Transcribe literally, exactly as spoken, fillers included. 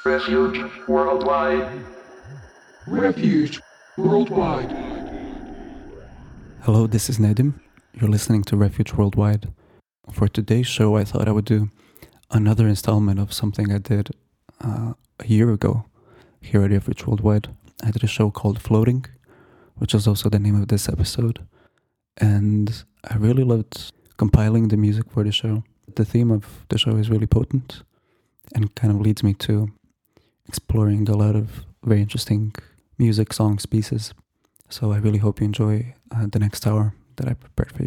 Refuge Worldwide. Refuge Worldwide. Hello, this is Nedim. You're listening to Refuge Worldwide. For today's show, I thought I would do another installment of something I did uh, a year ago here at Refuge Worldwide. I did a show called Floating, which is also the name of this episode. And I really loved compiling the music for the show. The theme of the show is really potent and kind of leads me to exploring a lot of very interesting music, songs, pieces. So I really hope you enjoy uh, the next hour that I prepared for you.